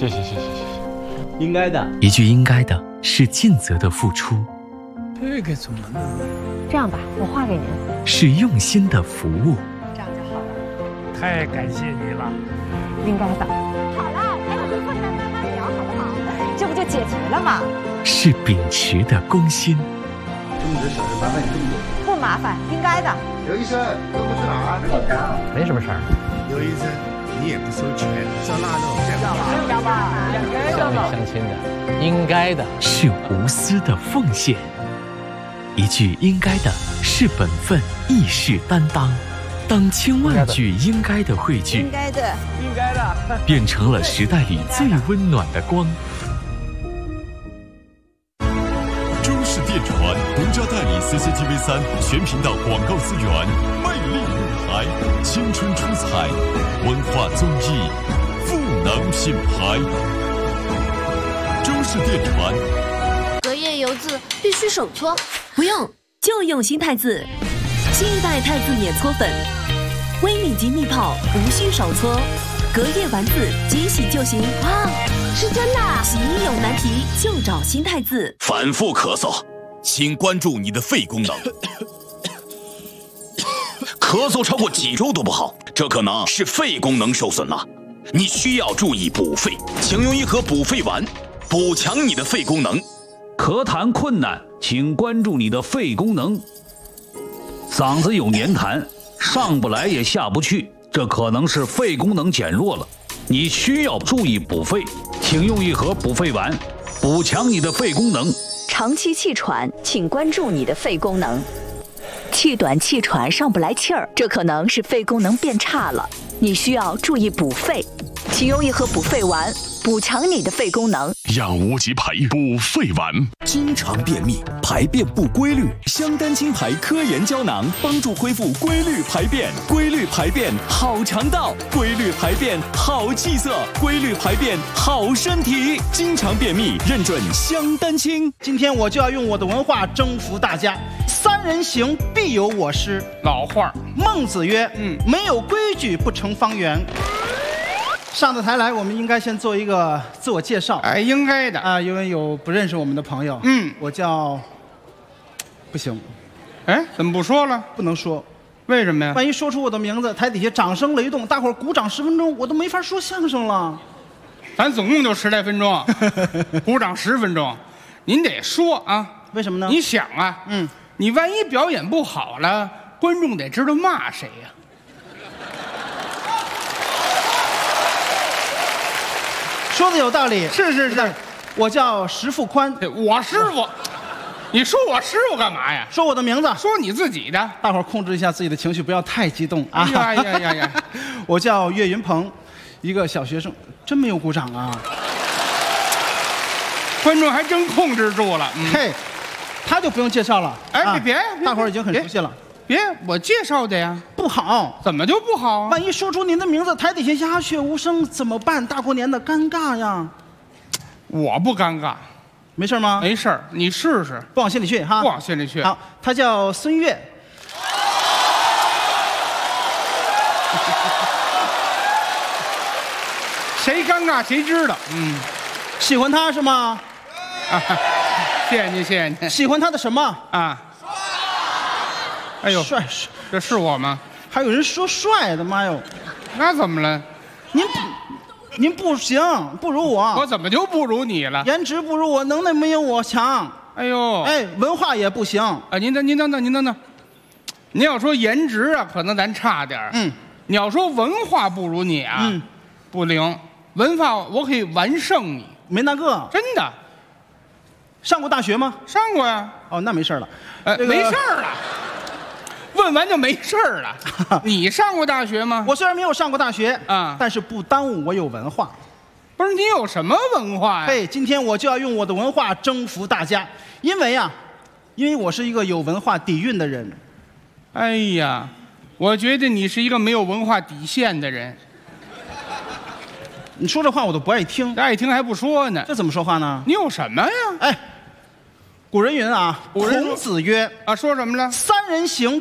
谢谢，应该的。 一句应该的是尽责的付出， 这个怎么弄？ 这样吧，我画给您。 是用心的服务。 这样就好了。 太感谢你了， 应该的。好了，还有回复再慢慢聊，好不好？这不就解决了吗？ 是秉持的公心。 中职小事麻烦你这么多。 不麻烦，应该的。 刘医生，这不是哪儿？ 没什么事儿。 刘医生，你也不收钱，照腊肉这样。 要吧， 乡里乡亲的，应该的。 是无私的奉献。一句应该的是本分，亦是担当。当千万句应该的汇聚， 应该的， 变成了时代里最温暖的光。 中视电传独家代理 CCTV3 全频道广告资源，魅力舞台，青春出彩，文化综艺，赋能品牌。中视电传。 隔夜油渍必须手搓， 不用，就用新太字，新一代太字免搓粉，微米级密泡，无需手搓，隔夜完字即洗就行。 哇，是真的！ 洗衣有难题就找新太字。 反复咳嗽，请关注你的肺功能。咳嗽超过几周都不好，这可能是肺功能受损了，你需要注意补肺，请用一盒补肺丸，补强你的肺功能。 咳痰困难，请关注你的肺功能。嗓子有黏痰，上不来也下不去，这可能是肺功能减弱了，你需要注意补肺，请用一盒补肺丸，补强你的肺功能。 长期气喘，请关注你的肺功能。气短气喘上不来气儿，这可能是肺功能变差了，你需要注意补肺，请用一盒补肺丸，补强你的肺功能。 让无极牌补肺丸。 经常便秘，排便不规律，香丹清牌科研胶囊帮助恢复规律排便，规律排便好肠道，规律排便好气色，规律排便好身体。经常便秘认准香丹清。 今天我就要用我的文化征服大家。三人行必有我师， 老话孟子曰：没有规矩不成方圆。上到台来，我们应该先做一个自我介绍。 哎，应该的啊，因为有不认识我们的朋友。我叫……不行， 哎，怎么不说了？ 不能说， 为什么呀？ 万一说出我的名字，台底下掌声雷动，大伙儿鼓掌10分钟，我都没法说相声了。 咱总共就10来分钟，鼓掌10分钟，您得说啊？ 为什么呢？ 你想啊，你万一表演不好了，观众得知道骂谁呀？ 说的有道理， 是， 我叫石富宽， 我师傅，你说我师傅干嘛呀？ 说我的名字， 说你自己的， 大伙儿控制一下自己的情绪，不要太激动啊！ 哎呀， 我叫岳云鹏，一个小学生，真没有鼓掌啊！ 观众还真控制住了， 嘿，他就不用介绍了， 哎，别， 大伙儿已经很熟悉了。 别，我介绍的呀， 不好， 怎么就不好啊？ 万一说出您的名字，台底下鸦雀无声怎么办？大过年的尴尬呀！ 我不尴尬， 没事吗？ 没事，你试试， 不往心里去哈。 不往心里去。 好，他叫孙越。 谁尴尬谁知道。 喜欢他是吗？ 谢谢您，谢谢您。 喜欢他的什么啊？哎呦， 帅， 这是我吗？ 还有人说帅的，妈哟！ 那怎么了？ 您不行，不如我。 我怎么就不如你了？ 颜值不如我，能耐没有我强。 哎呦， 哎，文化也不行。 啊，您等等。您要说颜值啊，可能咱差点儿。你要说文化不如你啊，不灵。文化我可以完胜你。 没那个。 真的。 上过大学吗？ 上过呀。 哦，那没事了。 没事了。问完就没事了。你上过大学吗？ 我虽然没有上过大学啊， 但是不耽误我有文化。 不是你有什么文化呀？ 嘿，今天我就要用我的文化征服大家，因为我是一个有文化底蕴的人。 哎呀，我觉得你是一个没有文化底线的人。 你说这话我都不爱听， 爱听还不说呢。 这怎么说话呢？ 你有什么呀？ 哎，古人云啊，孔子曰啊，说什么了？ 三人行